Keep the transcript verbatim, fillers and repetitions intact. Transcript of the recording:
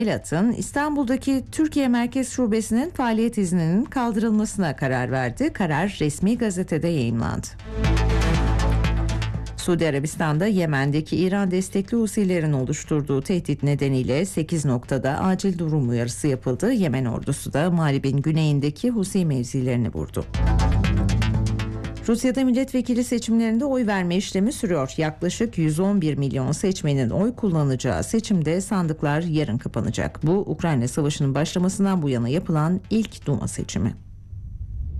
Elat'ın İstanbul'daki Türkiye Merkez Şubesi'nin faaliyet izninin kaldırılmasına karar verdi. Karar resmi gazetede yayımlandı. Suudi Arabistan'da Yemen'deki İran destekli Husilerin oluşturduğu tehdit nedeniyle sekiz noktada acil durum uyarısı yapıldı. Yemen ordusu da Mağrib'in güneyindeki Husi mevzilerini vurdu. Rusya'da milletvekili seçimlerinde oy verme işlemi sürüyor. Yaklaşık yüz on bir milyon seçmenin oy kullanacağı seçimde sandıklar yarın kapanacak. Bu Ukrayna Savaşı'nın başlamasından bu yana yapılan ilk Duma seçimi.